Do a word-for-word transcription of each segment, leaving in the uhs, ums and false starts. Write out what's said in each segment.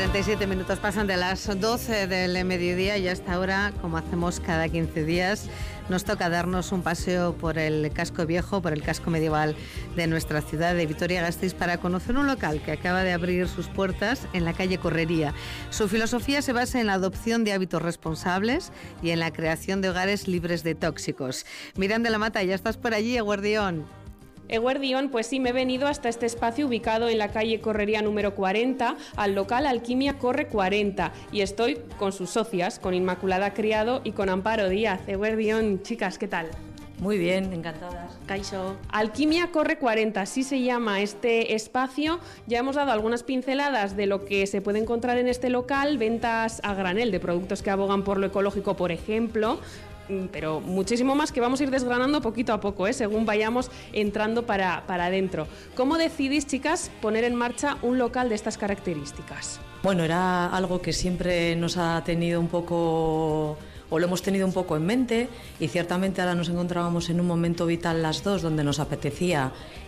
treinta y siete minutos pasan de las doce del mediodía y hasta ahora, como hacemos cada quince días, nos toca darnos un paseo por el casco viejo, por el casco medieval de nuestra ciudad de Vitoria-Gasteiz para conocer un local que acaba de abrir sus puertas en la calle Correría. Su filosofía se basa en la adopción de hábitos responsables y en la creación de hogares libres de tóxicos. Miranda La Mata, ¿ya estás por allí, Eguardión? Eguardión, pues sí, me he venido hasta este espacio ubicado en la calle Correría número cuarenta, al local Alquimia Corre cuarenta, y estoy con sus socias, con Inmaculada Criado y con Amparo Díaz. Eguardión, chicas, ¿qué tal? Muy bien, encantadas. Kaixo. Alquimia Corre cuarenta, así se llama este espacio. Ya hemos dado algunas pinceladas de lo que se puede encontrar en este local, ventas a granel de productos que abogan por lo ecológico, por ejemplo, pero muchísimo más que vamos a ir desgranando poquito a poco, ¿eh? Según vayamos entrando para, para adentro. ¿Cómo decidís, chicas, poner en marcha un local de estas características? Bueno, era algo que siempre nos ha tenido un poco, o lo hemos tenido un poco en mente, y ciertamente ahora nos encontrábamos en un momento vital las dos donde nos apetecía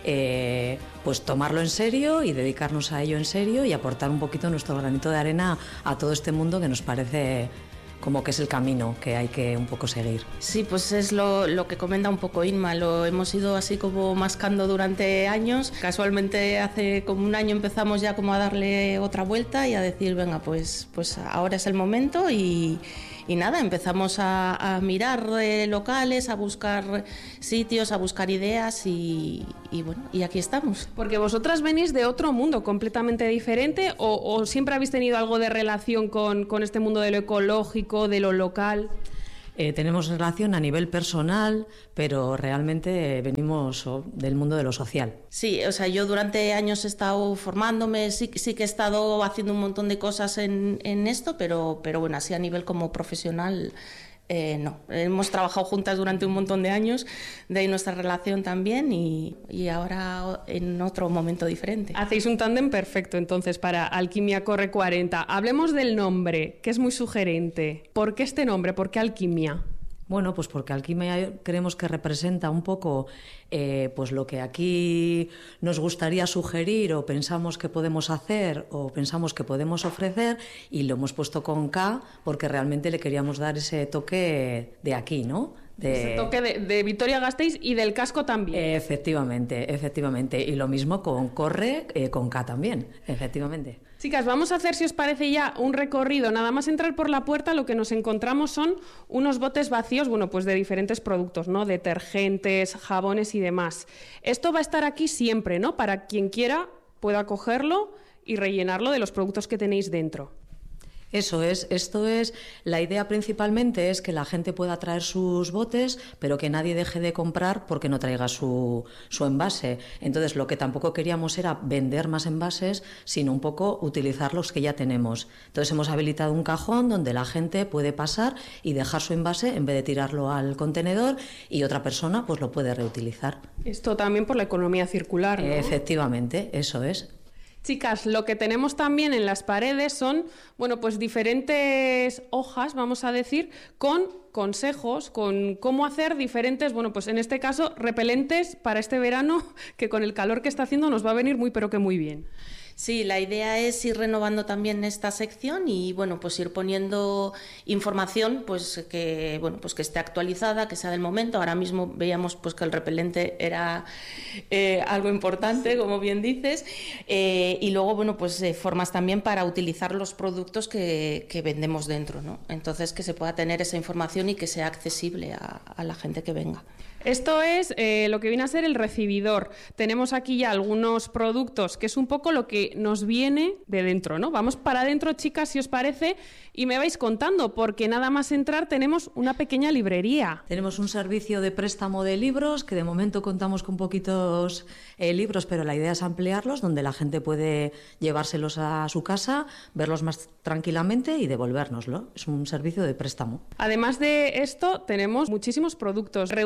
eh, pues tomarlo en serio y dedicarnos a ello en serio y aportar un poquito nuestro granito de arena a todo este mundo que nos parece como que es el camino que hay que un poco seguir. Sí, pues es lo, lo que comenta un poco Inma, lo hemos ido así como mascando durante años. Casualmente hace como un año empezamos ya como a darle otra vuelta y a decir, venga, pues, pues ahora es el momento y... Y nada, empezamos a, a mirar eh, locales, a buscar sitios, a buscar ideas y, y bueno, y aquí estamos. Porque vosotras venís de otro mundo completamente diferente o, o siempre habéis tenido algo de relación con, con este mundo de lo ecológico, de lo local. Eh, tenemos relación a nivel personal, pero realmente venimos del mundo de lo social. Sí, o sea, yo durante años he estado formándome, sí, sí que he estado haciendo un montón de cosas en, en esto, pero, pero bueno, así a nivel como profesional, eh, no. Hemos trabajado juntas durante un montón de años, de ahí nuestra relación también y, y ahora en otro momento diferente. Hacéis un tándem perfecto entonces para Alquimia Corre cuarenta. Hablemos del nombre, que es muy sugerente. ¿Por qué este nombre? ¿Por qué Alquimia? Bueno, pues porque Alquimia creemos que representa un poco eh, pues lo que aquí nos gustaría sugerir o pensamos que podemos hacer o pensamos que podemos ofrecer, y lo hemos puesto con K porque realmente le queríamos dar ese toque de aquí, ¿no? De... Ese toque de, de Vitoria-Gasteiz y del casco también. Efectivamente, efectivamente. Y lo mismo con Corre, eh, con K también, efectivamente. Chicas, vamos a hacer, si os parece, ya un recorrido. Nada más entrar por la puerta, lo que nos encontramos son unos botes vacíos, bueno, pues de diferentes productos, ¿no? Detergentes, jabones y demás. Esto va a estar aquí siempre, ¿no? Para quien quiera pueda cogerlo y rellenarlo de los productos que tenéis dentro. Eso es, esto es, la idea principalmente es que la gente pueda traer sus botes, pero que nadie deje de comprar porque no traiga su, su envase. Entonces, lo que tampoco queríamos era vender más envases, sino un poco utilizar los que ya tenemos. Entonces, hemos habilitado un cajón donde la gente puede pasar y dejar su envase en vez de tirarlo al contenedor, y otra persona pues lo puede reutilizar. Esto también por la economía circular, ¿no? Efectivamente, eso es. Chicas, lo que tenemos también en las paredes son, bueno, pues diferentes hojas, vamos a decir, con consejos, con cómo hacer diferentes, bueno, pues en este caso, repelentes para este verano, que con el calor que está haciendo nos va a venir muy, pero que muy bien. Sí, la idea es ir renovando también esta sección y bueno, pues ir poniendo información pues que bueno, pues que esté actualizada, que sea del momento. Ahora mismo veíamos pues que el repelente era eh, algo importante, como bien dices, eh, y luego bueno, pues eh, formas también para utilizar los productos que, que vendemos dentro, ¿no? Entonces que se pueda tener esa información y que sea accesible a, a la gente que venga. Esto es eh, lo que viene a ser el recibidor. Tenemos aquí ya algunos productos, que es un poco lo que nos viene de dentro, ¿no? Vamos para adentro, chicas, si os parece, y me vais contando, porque nada más entrar tenemos una pequeña librería. Tenemos un servicio de préstamo de libros, que de momento contamos con poquitos eh, libros, pero la idea es ampliarlos, donde la gente puede llevárselos a su casa, verlos más tranquilamente y devolvérnoslo. Es un servicio de préstamo. Además de esto, tenemos muchísimos productos reutilizados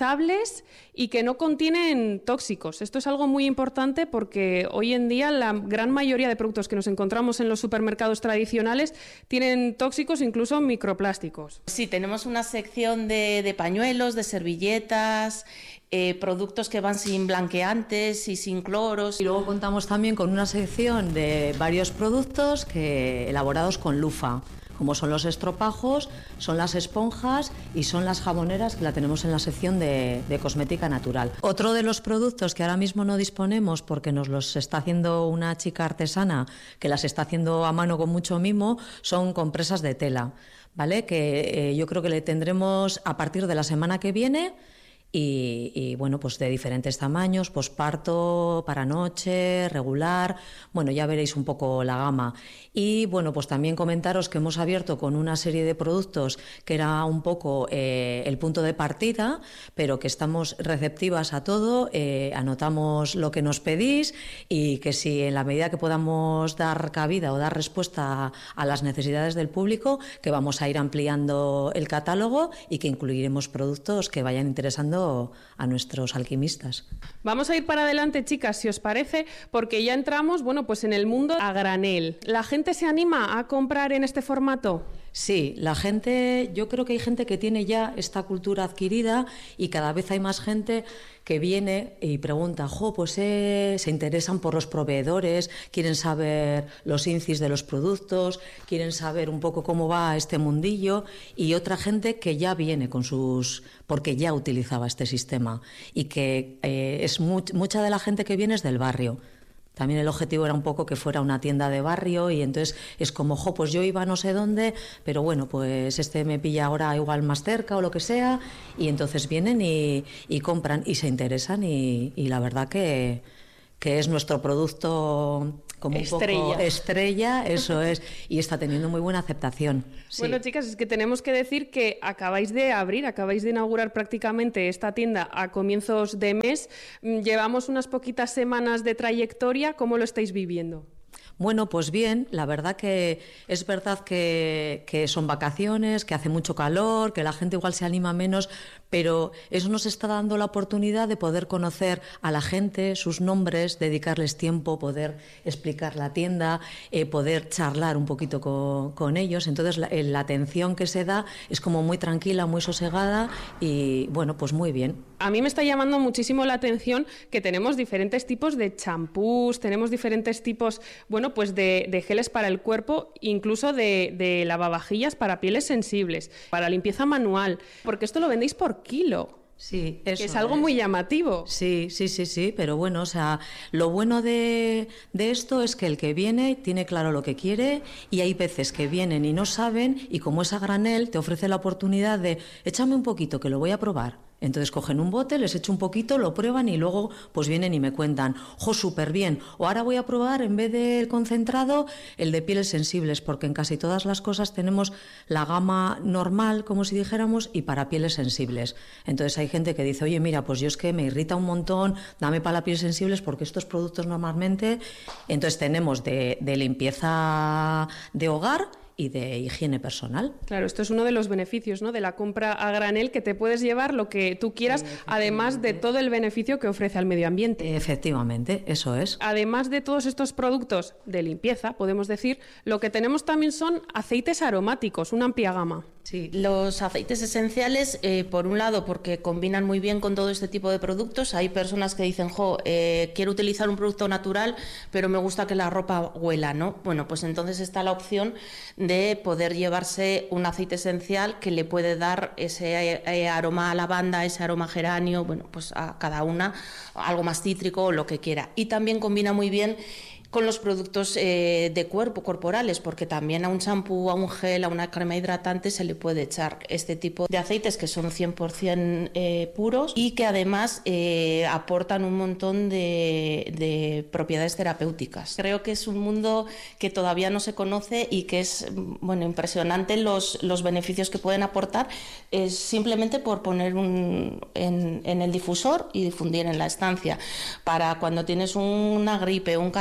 reutilizables y que no contienen tóxicos. Esto es algo muy importante porque hoy en día la gran mayoría de productos que nos encontramos en los supermercados tradicionales tienen tóxicos, incluso microplásticos. Sí, tenemos una sección de, de pañuelos, de servilletas, eh, productos que van sin blanqueantes y sin cloros. Y luego contamos también con una sección de varios productos que, elaborados con lufa, como son los estropajos, son las esponjas y son las jaboneras, que la tenemos en la sección de, de cosmética natural. Otro de los productos que ahora mismo no disponemos porque nos los está haciendo una chica artesana que las está haciendo a mano con mucho mimo, son compresas de tela, ¿vale? Que eh, yo creo que le tendremos a partir de la semana que viene. Y, y bueno, pues de diferentes tamaños, posparto, para noche, regular, bueno, ya veréis un poco la gama. Y bueno, pues también comentaros que hemos abierto con una serie de productos que era un poco eh, el punto de partida, pero que estamos receptivas a todo, eh, anotamos lo que nos pedís y que si en la medida que podamos dar cabida o dar respuesta a, a las necesidades del público, que vamos a ir ampliando el catálogo y que incluiremos productos que vayan interesando a nuestros alquimistas. Vamos a ir para adelante, chicas, si os parece, porque ya entramos, bueno, pues en el mundo a granel. ¿La gente se anima a comprar en este formato? Sí, la gente, yo creo que hay gente que tiene ya esta cultura adquirida y cada vez hay más gente que viene y pregunta, jo, pues eh, se interesan por los proveedores, quieren saber los índices de los productos, quieren saber un poco cómo va este mundillo, y otra gente que ya viene con sus, porque ya utilizaba este sistema y que eh, es much, mucha de la gente que viene es del barrio. También el objetivo era un poco que fuera una tienda de barrio y entonces es como, jo, pues yo iba no sé dónde, pero bueno, pues este me pilla ahora igual más cerca o lo que sea, y entonces vienen y, y compran y se interesan y, y la verdad que, que es nuestro producto como un estrella. poco estrella, eso es, y está teniendo muy buena aceptación. Sí. Bueno, chicas, es que tenemos que decir que acabáis de abrir, acabáis de inaugurar prácticamente esta tienda a comienzos de mes. Llevamos unas poquitas semanas de trayectoria. ¿Cómo lo estáis viviendo? Bueno, pues bien, la verdad que es verdad que, que son vacaciones, que hace mucho calor, que la gente igual se anima menos, pero eso nos está dando la oportunidad de poder conocer a la gente, sus nombres, dedicarles tiempo, poder explicar la tienda, eh, poder charlar un poquito con, con ellos. Entonces la, la atención que se da es como muy tranquila, muy sosegada y bueno, pues muy bien. A mí me está llamando muchísimo la atención que tenemos diferentes tipos de champús, tenemos diferentes tipos, bueno, pues de, de geles para el cuerpo, incluso de, de lavavajillas para pieles sensibles, para limpieza manual, porque esto lo vendéis por kilo. Sí, eso que es algo es. muy llamativo. Sí, sí, sí, sí, pero bueno, o sea, lo bueno de, de esto es que el que viene tiene claro lo que quiere, y hay veces que vienen y no saben, y como es a granel, te ofrece la oportunidad de échame un poquito que lo voy a probar. Entonces cogen un bote, les echo un poquito, lo prueban y luego pues vienen y me cuentan, jo, súper bien, o ahora voy a probar en vez del concentrado el de pieles sensibles, porque en casi todas las cosas tenemos la gama normal, como si dijéramos, y para pieles sensibles. Entonces hay gente que dice, oye, mira, pues yo es que me irrita un montón, dame para las pieles sensibles, porque estos productos normalmente, entonces tenemos de, de limpieza de hogar y de higiene personal. Claro, esto es uno de los beneficios, ¿no?, de la compra a granel, que te puedes llevar lo que tú quieras, además de todo el beneficio que ofrece al medio ambiente. Efectivamente, eso es. Además de todos estos productos de limpieza, podemos decir, lo que tenemos también son aceites aromáticos, una amplia gama. Sí, los aceites esenciales, eh, por un lado, porque combinan muy bien con todo este tipo de productos. Hay personas que dicen, jo, eh, quiero utilizar un producto natural, pero me gusta que la ropa huela, ¿no? Bueno, pues entonces está la opción de poder llevarse un aceite esencial que le puede dar ese eh, aroma a lavanda, ese aroma a geranio, bueno, pues a cada una, algo más cítrico o lo que quiera. Y también combina muy bien con los productos eh, de cuerpo, corporales, porque también a un champú, a un gel, a una crema hidratante se le puede echar este tipo de aceites que son cien por ciento eh, puros y que además eh, aportan un montón de, de propiedades terapéuticas. Creo que es un mundo que todavía no se conoce y que es, bueno, impresionante los, los beneficios que pueden aportar, eh, simplemente por poner un, en, en el difusor y difundir en la estancia. Para cuando tienes una gripe, un catarro,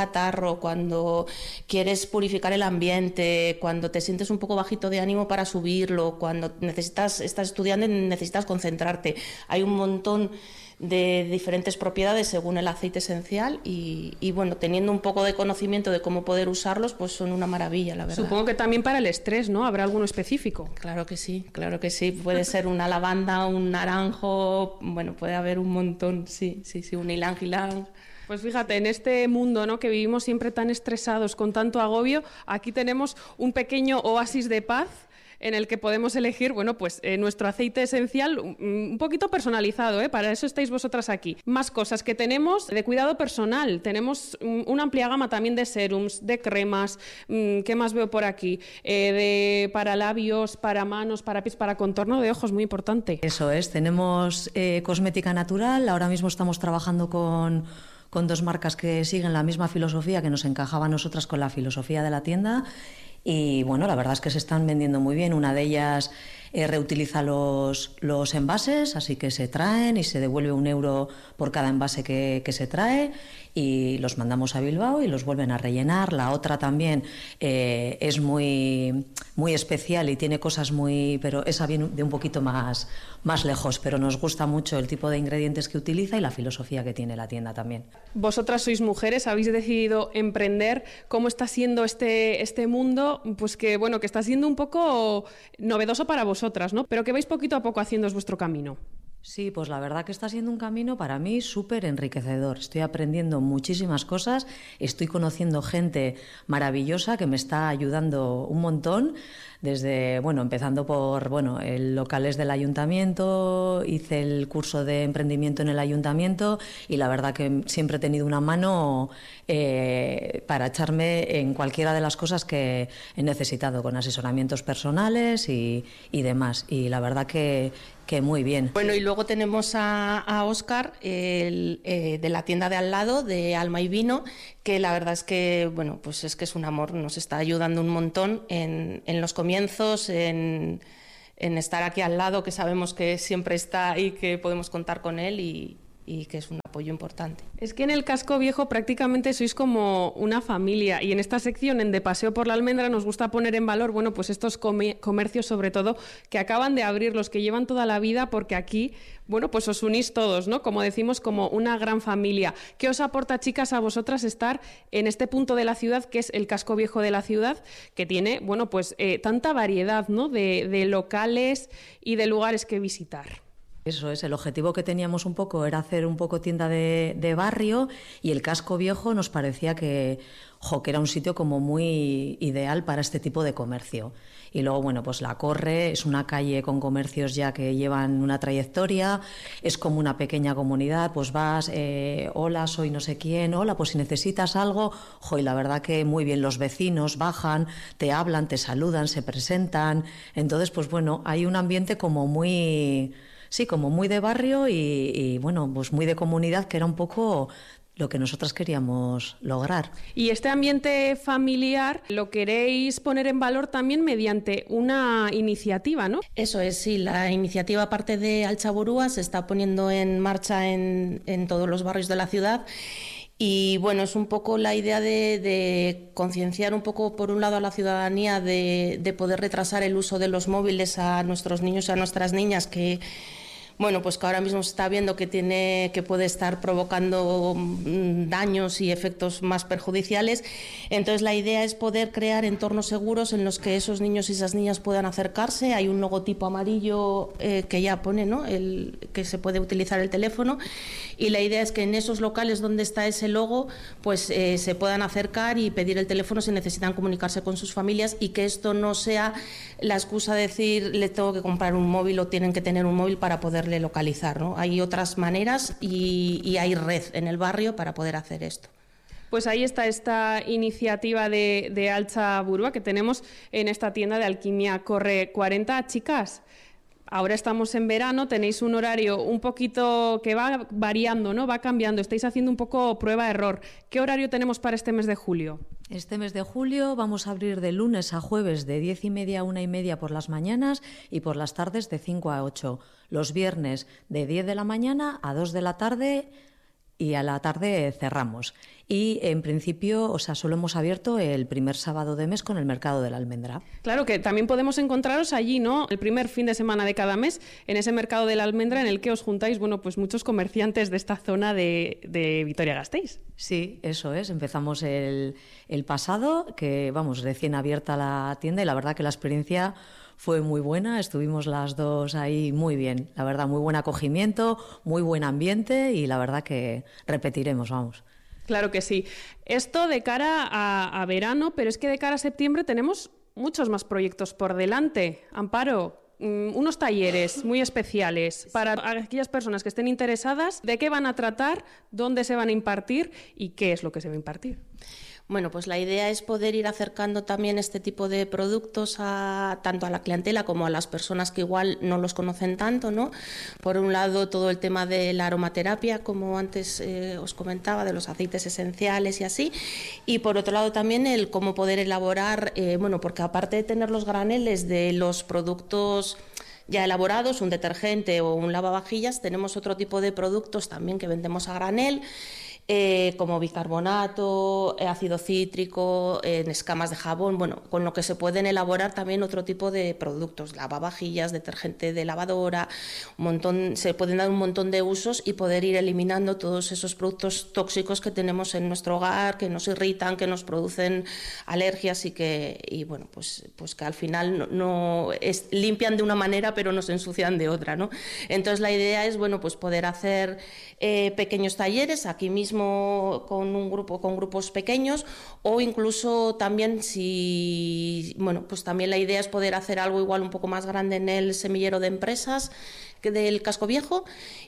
perro, cuando quieres purificar el ambiente, cuando te sientes un poco bajito de ánimo para subirlo, cuando necesitas, estás estudiando y necesitas concentrarte. Hay un montón de diferentes propiedades según el aceite esencial y, y bueno, teniendo un poco de conocimiento de cómo poder usarlos, pues son una maravilla, la verdad. Supongo que también para el estrés, ¿no? ¿Habrá alguno específico? Claro que sí, claro que sí. Puede ser una lavanda, un naranjo, bueno, puede haber un montón, sí, sí, sí, un ylang ylang. Pues fíjate, en este mundo, ¿no?, que vivimos siempre tan estresados, con tanto agobio, aquí tenemos un pequeño oasis de paz en el que podemos elegir, bueno, pues eh, nuestro aceite esencial un poquito personalizado, ¿eh? Para eso estáis vosotras aquí. Más cosas que tenemos de cuidado personal. Tenemos um, una amplia gama también de serums, de cremas, um, ¿qué más veo por aquí? Eh, de para labios, para manos, para pies, para contorno de ojos, muy importante. Eso es, tenemos eh, cosmética natural, ahora mismo estamos trabajando con... con dos marcas que siguen la misma filosofía que nos encajaba a nosotras con la filosofía de la tienda. Y bueno, la verdad es que se están vendiendo muy bien. Una de ellas eh, reutiliza los, los envases, así que se traen y se devuelve un euro por cada envase que, que se trae y los mandamos a Bilbao y los vuelven a rellenar. La otra también eh, es muy, muy especial y tiene cosas muy... pero esa viene de un poquito más, más lejos, pero nos gusta mucho el tipo de ingredientes que utiliza y la filosofía que tiene la tienda también. Vosotras sois mujeres, habéis decidido emprender. ¿Cómo está siendo este, este mundo? Pues que, bueno, que está siendo un poco novedoso para vosotras, ¿no? Pero que vais poquito a poco haciendo vuestro camino. Sí, pues la verdad que está siendo un camino para mí súper enriquecedor. Estoy aprendiendo muchísimas cosas, estoy conociendo gente maravillosa que me está ayudando un montón. Desde, bueno, empezando por, bueno, el locales del ayuntamiento, hice el curso de emprendimiento en el ayuntamiento y la verdad que siempre he tenido una mano eh, para echarme en cualquiera de las cosas que he necesitado, con asesoramientos personales y, y demás. Y la verdad que, que muy bien. Bueno, y luego tenemos a, a Óscar, el, eh, de la tienda de al lado, de Alma y Vino, que la verdad es que, bueno, pues es que es un amor, nos está ayudando un montón en, en los comienzos, en, en estar aquí al lado, que sabemos que siempre está y que podemos contar con él y, y que es un apoyo importante. Es que en el Casco Viejo prácticamente sois como una familia y en esta sección, en De Paseo por la Almendra, nos gusta poner en valor, bueno, pues estos come- comercios sobre todo que acaban de abrir, los que llevan toda la vida, porque aquí, bueno, pues os unís todos, ¿no? Como decimos, como una gran familia. ¿Qué os aporta, chicas, a vosotras estar en este punto de la ciudad, que es el Casco Viejo de la ciudad, que tiene, bueno, pues eh, tanta variedad, ¿no?, de, de locales y de lugares que visitar? Eso es, el objetivo que teníamos un poco era hacer un poco tienda de, de barrio y el Casco Viejo nos parecía que, jo, que era un sitio como muy ideal para este tipo de comercio. Y luego, bueno, pues la Corre es una calle con comercios ya que llevan una trayectoria, es como una pequeña comunidad, pues vas, eh, hola, soy no sé quién, hola, pues si necesitas algo, jo, y la verdad que muy bien, los vecinos bajan, te hablan, te saludan, se presentan, entonces, pues bueno, hay un ambiente como muy... Sí, como muy de barrio y, y, bueno, pues muy de comunidad, que era un poco lo que nosotras queríamos lograr. Y este ambiente familiar lo queréis poner en valor también mediante una iniciativa, ¿no? Eso es, sí, la iniciativa, aparte de Altzaburua, se está poniendo en marcha en, en todos los barrios de la ciudad. Y bueno, es un poco la idea de, de concienciar un poco, por un lado, a la ciudadanía de, de poder retrasar el uso de los móviles a nuestros niños y a nuestras niñas, que bueno, pues que ahora mismo se está viendo que tiene, que puede estar provocando daños y efectos más perjudiciales. Entonces la idea es poder crear entornos seguros en los que esos niños y esas niñas puedan acercarse. Hay un logotipo amarillo eh, que ya pone, ¿no?, el, que se puede utilizar el teléfono, y la idea es que en esos locales donde está ese logo, pues eh, se puedan acercar y pedir el teléfono si necesitan comunicarse con sus familias, y que esto no sea la excusa de decir le tengo que comprar un móvil o tienen que tener un móvil para poder localizar, ¿no? Hay otras maneras y, y hay red en el barrio para poder hacer esto. Pues ahí está esta iniciativa de, de Altzaburua que tenemos en esta tienda de Alquimia Corre cuarenta. Chicas, ahora estamos en verano, tenéis un horario un poquito que va variando, ¿no? Va cambiando, estáis haciendo un poco prueba-error. ¿Qué horario tenemos para este mes de julio? Este mes de julio vamos a abrir de lunes a jueves de diez y media a una y media por las mañanas y por las tardes de cinco a ocho. Los viernes de diez de la mañana a dos de la tarde y a la tarde cerramos. y en principio, o sea, solo hemos abierto el primer sábado de mes con el mercado de la almendra. Claro que también podemos encontraros allí, ¿no? El primer fin de semana de cada mes, en ese mercado de la almendra en el que os juntáis, bueno, pues muchos comerciantes de esta zona de, de Vitoria-Gasteiz. Sí, eso es. Empezamos el, el pasado, que vamos, recién abierta la tienda, y la verdad que la experiencia fue muy buena. Estuvimos las dos ahí muy bien. La verdad, muy buen acogimiento, muy buen ambiente, y la verdad que repetiremos, vamos. Claro que sí. Esto de cara a, a verano, pero es que de cara a septiembre tenemos muchos más proyectos por delante. Amparo, unos talleres muy especiales para aquellas personas que estén interesadas. ¿De qué van a tratar? ¿Dónde se van a impartir? ¿Y qué es lo que se va a impartir? Bueno, pues la idea es poder ir acercando también este tipo de productos a, tanto a la clientela como a las personas que igual no los conocen tanto, ¿no? Por un lado, todo el tema de la aromaterapia, como antes eh, os comentaba, de los aceites esenciales y así, y por otro lado también el cómo poder elaborar, eh, bueno, porque aparte de tener los graneles de los productos ya elaborados, un detergente o un lavavajillas, tenemos otro tipo de productos también que vendemos a granel, Eh, como bicarbonato, eh, ácido cítrico, eh, escamas de jabón, bueno, con lo que se pueden elaborar también otro tipo de productos, lavavajillas, detergente de lavadora, un montón, se pueden dar un montón de usos y poder ir eliminando todos esos productos tóxicos que tenemos en nuestro hogar, que nos irritan, que nos producen alergias y que, y bueno, pues, pues que al final no, no es, limpian de una manera pero nos ensucian de otra, ¿no? Entonces la idea es, bueno, pues poder hacer eh, pequeños talleres aquí mismo con un grupo, con grupos pequeños, o incluso también si, bueno, pues también la idea es poder hacer algo igual un poco más grande en el semillero de empresas que del Casco Viejo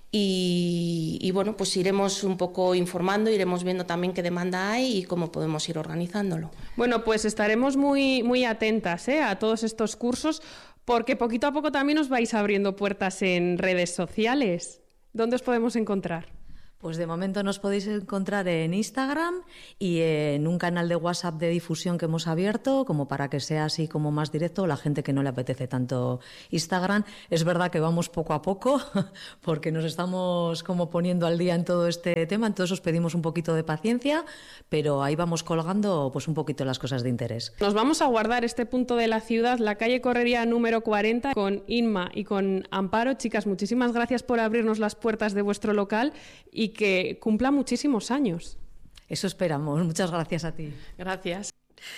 y, y bueno, pues iremos un poco informando, iremos viendo también qué demanda hay y cómo podemos ir organizándolo. Bueno, pues estaremos muy, muy atentas, ¿eh? a todos estos cursos, porque poquito a poco también os vais abriendo puertas en redes sociales. ¿Dónde os podemos encontrar? Pues de momento nos podéis encontrar en Instagram y en un canal de WhatsApp de difusión que hemos abierto, como para que sea así como más directo, la gente que no le apetece tanto Instagram. Es verdad que vamos poco a poco, porque nos estamos como poniendo al día en todo este tema, entonces os pedimos un poquito de paciencia, pero ahí vamos colgando pues un poquito las cosas de interés. Nos vamos a guardar este punto de la ciudad, la calle Correría número cuarenta, con Inma y con Amparo. Chicas, muchísimas gracias por abrirnos las puertas de vuestro local y que cumpla muchísimos años. Eso esperamos. Muchas gracias a ti. Gracias.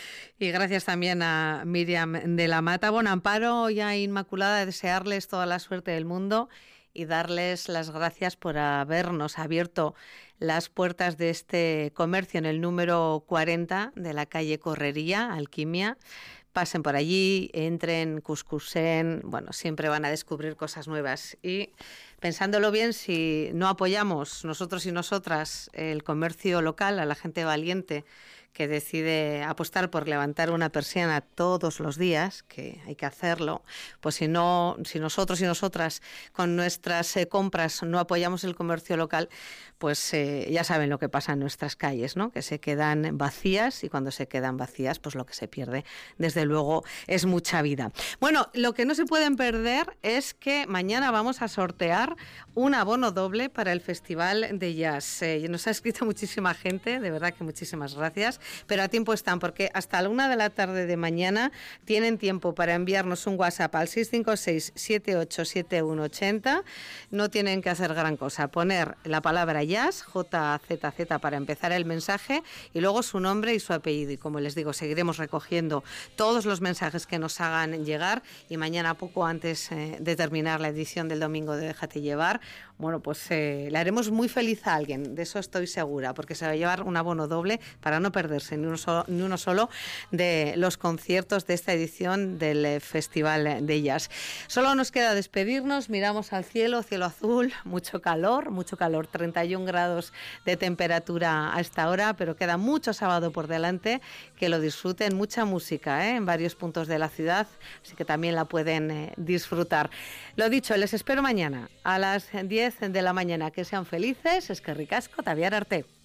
Y gracias también a Miriam de la Mata. Bueno, Amparo y a Inmaculada, desearles toda la suerte del mundo y darles las gracias por habernos abierto las puertas de este comercio en el número cuarenta de la calle Correría, Alquimia. Pasen por allí, entren, cuscusen, bueno, siempre van a descubrir cosas nuevas. Y pensándolo bien, si no apoyamos nosotros y nosotras el comercio local, a la gente valiente que decide apostar por levantar una persiana todos los días, que hay que hacerlo, pues si no, si nosotros y nosotras con nuestras eh, compras no apoyamos el comercio local, pues eh, ya saben lo que pasa en nuestras calles, ¿no? Que se quedan vacías, y cuando se quedan vacías, pues lo que se pierde, desde luego, es mucha vida. Bueno, lo que no se pueden perder es que mañana vamos a sortear un abono doble para el Festival de Jazz. Eh, nos ha escrito muchísima gente, de verdad que muchísimas gracias, pero a tiempo están, porque hasta la una de la tarde de mañana tienen tiempo para enviarnos un WhatsApp al seis cinco seis, siete ocho siete uno ocho cero. No tienen que hacer gran cosa, poner la palabra jazz, J Z Z, para empezar el mensaje, y luego su nombre y su apellido. Y como les digo, seguiremos recogiendo todos los mensajes que nos hagan llegar, y mañana, poco antes eh, de terminar la edición del domingo de Déjate Llevar, bueno, pues eh, le haremos muy feliz a alguien, de eso estoy segura, porque se va a llevar un abono doble para no perderse ni uno solo, ni uno solo de los conciertos de esta edición del eh, Festival de Jazz. Solo nos queda despedirnos, miramos al cielo, cielo azul, mucho calor, mucho calor, treinta y un grados de temperatura a esta hora, pero queda mucho sábado por delante, que lo disfruten, mucha música ¿eh? en varios puntos de la ciudad, así que también la pueden eh, disfrutar. Lo dicho, les espero mañana a las diez de la mañana. Que sean felices, eskerrik asko, tabiar arte.